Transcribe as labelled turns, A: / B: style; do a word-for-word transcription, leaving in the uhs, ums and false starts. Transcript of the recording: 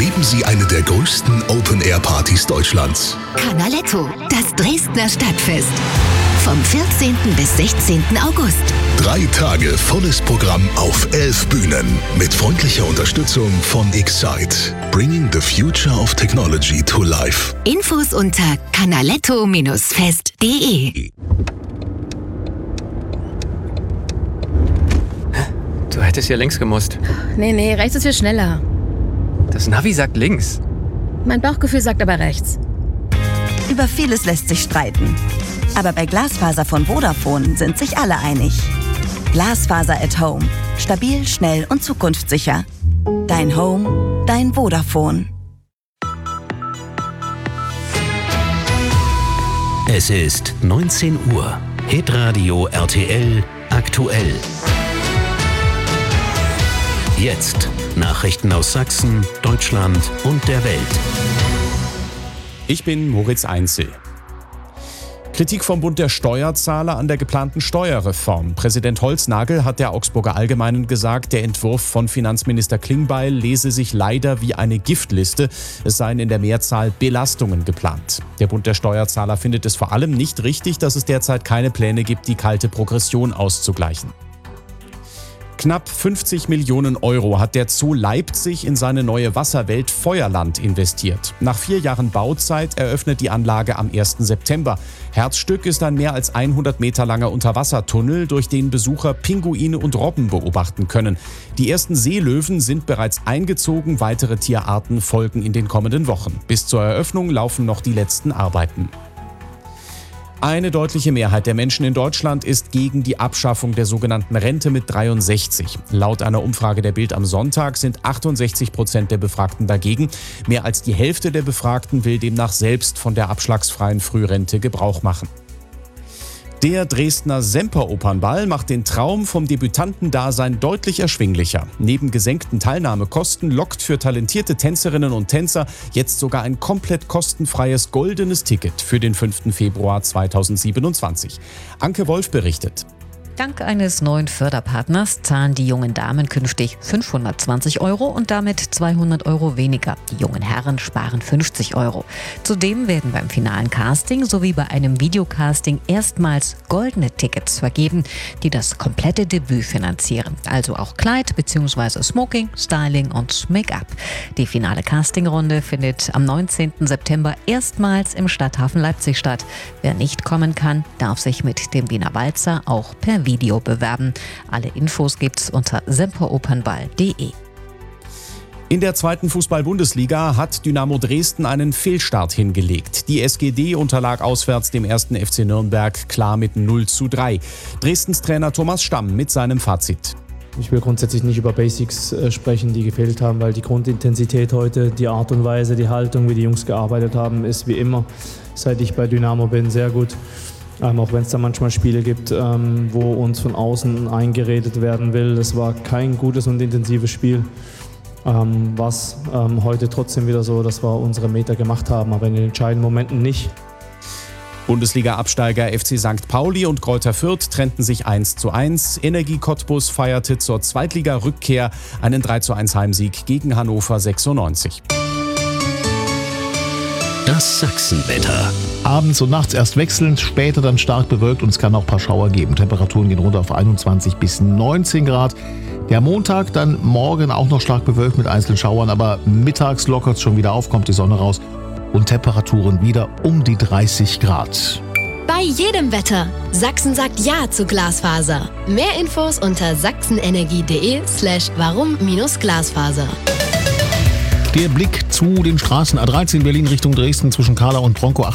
A: erleben Sie eine der größten Open-Air-Partys Deutschlands.
B: Canaletto, das Dresdner Stadtfest. Vom vierzehnten bis sechzehnten August.
A: Drei Tage volles Programm auf elf Bühnen. Mit freundlicher Unterstützung von Excite. Bringing the future of technology to life.
B: Infos unter canaletto fest punkt de.
C: Du hättest ja links gemusst.
D: Nee, nee, rechts ist viel schneller.
C: Das Navi sagt links.
D: Mein Bauchgefühl sagt aber rechts.
E: Über vieles lässt sich streiten. Aber bei Glasfaser von Vodafone sind sich alle einig. Glasfaser at Home. Stabil, schnell und zukunftssicher. Dein Home, dein Vodafone.
F: Es ist neunzehn Uhr. Hitradio R T L aktuell. Jetzt Nachrichten aus Sachsen, Deutschland und der Welt.
G: Ich bin Moritz Einzel. Kritik vom Bund der Steuerzahler an der geplanten Steuerreform. Präsident Holznagel hat der Augsburger Allgemeinen gesagt, der Entwurf von Finanzminister Klingbeil lese sich leider wie eine Giftliste. Es seien in der Mehrzahl Belastungen geplant. Der Bund der Steuerzahler findet es vor allem nicht richtig, dass es derzeit keine Pläne gibt, die kalte Progression auszugleichen. Knapp fünfzig Millionen Euro hat der Zoo Leipzig in seine neue Wasserwelt Feuerland investiert. Nach vier Jahren Bauzeit eröffnet die Anlage am ersten September. Herzstück ist ein mehr als hundert Meter langer Unterwassertunnel, durch den Besucher Pinguine und Robben beobachten können. Die ersten Seelöwen sind bereits eingezogen, weitere Tierarten folgen in den kommenden Wochen. Bis zur Eröffnung laufen noch die letzten Arbeiten. Eine deutliche Mehrheit der Menschen in Deutschland ist gegen die Abschaffung der sogenannten Rente mit dreiundsechzig. Laut einer Umfrage der Bild am Sonntag sind achtundsechzig Prozent der Befragten dagegen. Mehr als die Hälfte der Befragten will demnach selbst von der abschlagsfreien Frührente Gebrauch machen. Der Dresdner Semperopernball macht den Traum vom Debütantendasein deutlich erschwinglicher. Neben gesenkten Teilnahmekosten lockt für talentierte Tänzerinnen und Tänzer jetzt sogar ein komplett kostenfreies goldenes Ticket für den fünften Februar zweitausendsiebenundzwanzig. Anke Wolf berichtet.
H: Dank eines neuen Förderpartners zahlen die jungen Damen künftig fünfhundertzwanzig Euro und damit zweihundert Euro weniger. Die jungen Herren sparen fünfzig Euro. Zudem werden beim finalen Casting sowie bei einem Videocasting erstmals goldene Tickets vergeben, die das komplette Debüt finanzieren. Also auch Kleid bzw. Smoking, Styling und Make-up. Die finale Castingrunde findet am neunzehnten September erstmals im Stadthafen Leipzig statt. Wer nicht kommen kann, darf sich mit dem Wiener Walzer auch per Video bewerben. Alle Infos gibt's unter semperopernball punkt de.
G: In der zweiten Fußball-Bundesliga hat Dynamo Dresden einen Fehlstart hingelegt. Die S G D unterlag auswärts dem ersten F C Nürnberg klar mit null zu drei. Dresdens Trainer Thomas Stamm mit seinem Fazit.
I: Ich will grundsätzlich nicht über Basics äh, sprechen, die gefehlt haben, weil die Grundintensität heute, die Art und Weise, die Haltung, wie die Jungs gearbeitet haben, ist wie immer, seit ich bei Dynamo bin, sehr gut. Ähm, auch wenn es da manchmal Spiele gibt, ähm, wo uns von außen eingeredet werden will. Das war kein gutes und intensives Spiel. Ähm, was ähm, heute trotzdem wieder so, dass wir unsere Meter gemacht haben, aber in den entscheidenden Momenten nicht.
G: Bundesliga-Absteiger F C Sankt Pauli und Greuther Fürth trennten sich eins zu eins. Energie Cottbus feierte zur Zweitliga-Rückkehr einen drei zu eins Heimsieg gegen Hannover sechsundneunzig.
F: Das Sachsenwetter.
J: Abends und nachts erst wechselnd, später dann stark bewölkt und es kann auch ein paar Schauer geben. Temperaturen gehen runter auf einundzwanzig bis neunzehn Grad. Der Montag dann morgen auch noch stark bewölkt mit einzelnen Schauern, aber mittags lockert es schon wieder auf, kommt die Sonne raus und Temperaturen wieder um die dreißig Grad.
B: Bei jedem Wetter. Sachsen sagt Ja zu Glasfaser. Mehr Infos unter sachsenenergie.de slash warum-glasfaser.
J: Der Blick zu den Straßen A dreizehn Berlin Richtung Dresden zwischen Kahlau und Bronkow.